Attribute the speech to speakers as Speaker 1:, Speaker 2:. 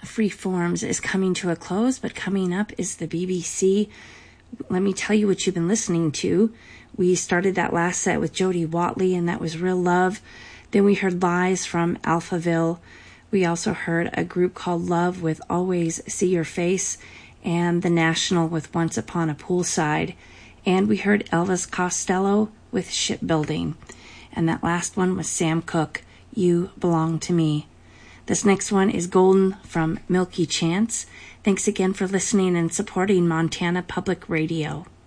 Speaker 1: Freeforms is coming to a close, but coming up is the BBC. Let me tell you what you've been listening to. We started that last set with Jody Watley, and that was Real Love. Then we heard Lies from Alphaville. We also heard a group called Love with Always See Your Face, and The National with Once Upon a Poolside. And we heard Elvis Costello with Shipbuilding. And that last one was Sam Cooke, You Belong to Me. This next one is Golden from Milky Chance. Thanks again for listening and supporting Montana Public Radio.